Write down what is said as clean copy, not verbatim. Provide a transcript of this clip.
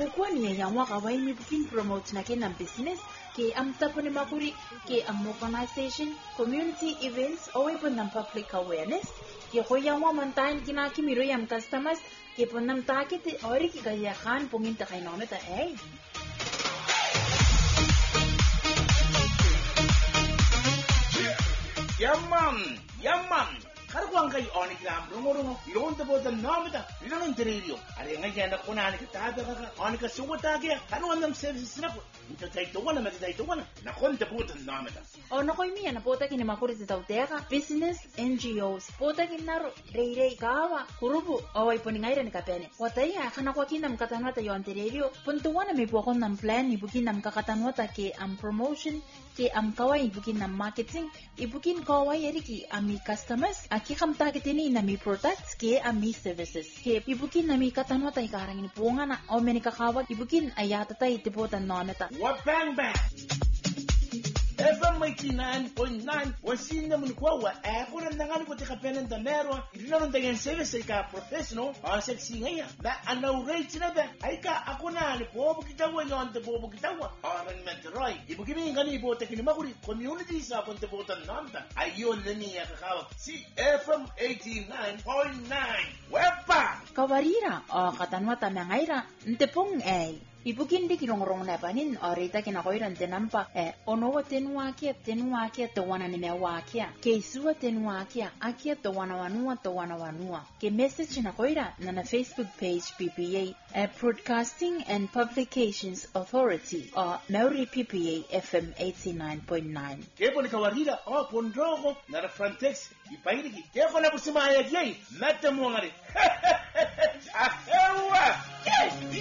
kukwani ya waka wai mi bukin promote na kenam business ke am tapone makuri ke am organization community events away pun public awareness ke hoya wa mantain kina kimiro yam customers ke ponam takite ori ki gaya khan pungin ta kainone ta Yaman. Karwan kai oni kram rungo iron to bodan namda iron terio are ngai janda kona ni ta da ka oni ka suwata ke karwan nam services na to tai to wana meta tai to wana na kon te bodan namda no koi mi na pota ki ni makuri te tautega business NGOs pota ki na reire kawa kurubu o ai poni ngai ren ka pene watai ya kana kwa kinam katanwa ta yon terio punto wana me pokon nam plan ni bukin nam katanwa ta ke am promotion ke am kawai bukin nam marketing ibukin kawai eriki ami customers ki kam targetini na mi products ke ami services ke ibukin na mi katanwa tay karang ni punga na o meni kakawag ibukin ayata tay tipotan nometa what bang bang FM 89.9 wasina mnikwa wa akuna ndangani ko tikapenen da merwa idino ndangen service ka professional on sexy ngaya da ana rate na da aika akuna ni bobu kitawa yonte bobu kitawa on metroy ibukimi ngani bo tekini makuri community sa ponte botan nanda ayon nani ya kakawa si FM 89.9 wepa kawarira o katanwa ta mengaira ntepong ibukin di kirong-rong na panin orita kinakoiran tenampa onowa tenwa kia to wana ni mewa kia ke suwa tenwa kia akia to wana wanua ke message na koira na Facebook page PPA Broadcasting and Publications Authority Maori PPA FM 89.9 kepo ni kawarira pondrogo na frontex ipairiki kepo na kusema ya jei mete mwangari